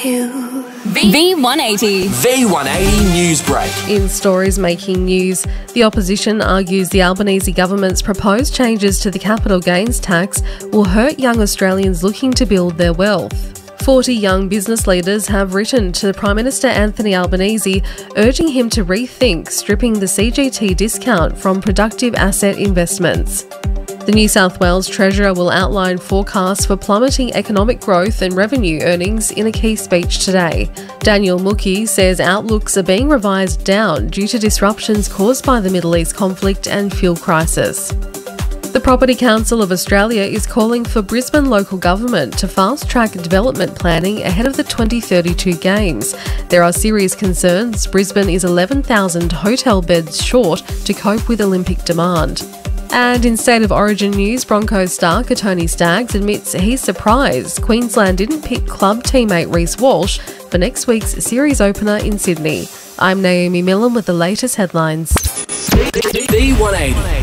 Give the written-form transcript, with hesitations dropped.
V180. V180 News Break. In stories making news, the opposition argues the Albanese government's proposed changes to the capital gains tax will hurt young Australians looking to build their wealth. 40 young business leaders have written to Prime Minister Anthony Albanese urging him to rethink stripping the CGT discount from productive asset investments. The New South Wales Treasurer will outline forecasts for plummeting economic growth and revenue earnings in a key speech today. Daniel Mookhey says outlooks are being revised down due to disruptions caused by the Middle East conflict and fuel crisis. The Property Council of Australia is calling for Brisbane local government to fast-track development planning ahead of the 2032 Games. There are serious concerns Brisbane is 11,000 hotel beds short to cope with Olympic demand. And in State of Origin news, Broncos star Tony Staggs admits he's surprised Queensland didn't pick club teammate Reece Walsh for next week's series opener in Sydney. I'm Naomi Millen with the latest headlines. V180.